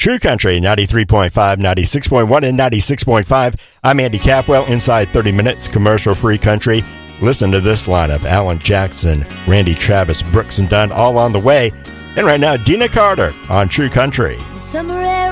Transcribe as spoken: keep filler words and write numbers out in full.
True Country, ninety-three point five, ninety-six point one, and ninety-six point five. I'm Andy Capwell, inside thirty minutes, commercial-free country. Listen to this lineup. Alan Jackson, Randy Travis, Brooks and Dunn, all on the way. And right now, Dina Carter on True Country. Summer air